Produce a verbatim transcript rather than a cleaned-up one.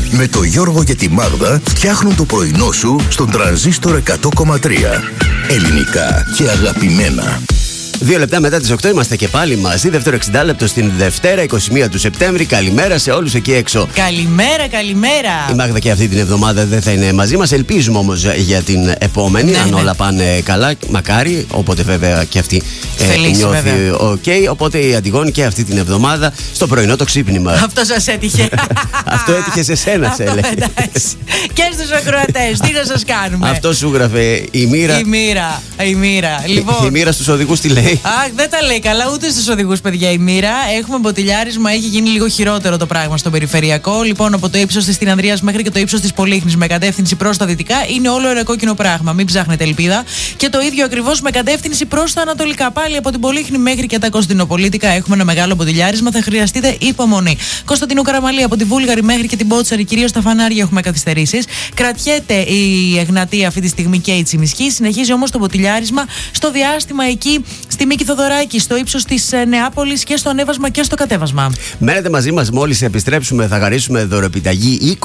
Με το Γιώργο και τη Μάγδα φτιάχνουν το πρωινό σου στον Τρανζίστορ εκατό κόμμα τρία. Ελληνικά και αγαπημένα. Δύο λεπτά μετά τις οκτώ είμαστε και πάλι μαζί. Δεύτερο εξήντα λεπτό στην Δευτέρα, είκοσι μία του Σεπτέμβρη. Καλημέρα σε όλους εκεί έξω. Καλημέρα, καλημέρα. Η Μάγδα και αυτή την εβδομάδα δεν θα είναι μαζί μας. Ελπίζουμε όμως για την επόμενη, ναι, αν ναι. όλα πάνε καλά. Μακάρι, όποτε βέβαια και αυτή ε, νιώθει οκ. Okay. Οπότε η Αντιγόνη και αυτή την εβδομάδα στο πρωινό το ξύπνημα. Αυτό σας έτυχε. Αυτό έτυχε σε σένα, σε έλεγε. Και στους ακροατές, τι να σας κάνουμε. Αυτό σου γράφε η μοίρα. Η μοίρα. Η μοίρα. Λοιπόν. Η μοίρα στους οδηγούς τι λέει. Αχ, δεν τα λέει καλά ούτε στους οδηγούς, παιδιά, η μοίρα. Έχουμε μποτιλιάρισμα, έχει γίνει λίγο χειρότερο το πράγμα στο περιφερειακό. Λοιπόν, από το ύψος της Τινανδρίας μέχρι και το ύψος της Πολύχνης με κατεύθυνση προς τα δυτικά είναι όλο ερακόκκινο πράγμα. Μην ψάχνετε ελπίδα. Και το ίδιο ακριβώς με κατεύθυνση προς τα ανατολικά. Πάλι από την Πολύχνη μέχρι και τα Κωνσταντινοπολίτικα έχουμε ένα μεγάλο μποτιλιάρισμα. Θα χρειαστείτε υπομονή. Κωνσταντινού Καραμαλή από τη Βούλγαρη μέχρι και την Πότσαρη, κυρίως στα φανάρια έχουμε καθυστερήσεις. Κρατιέται η Εγνατία αυτή τη στιγμή και η Τσιμισκή. Συνεχίζει όμως το μποτιλιάρισμα στο διάστημα εκεί στη Μίκη Θοδωράκη, στο ύψος της Νεάπολης και στο ανέβασμα και στο κατέβασμα. Μένετε μαζί μας, μόλις επιστρέψουμε θα χαρίσουμε δωρεπιταγή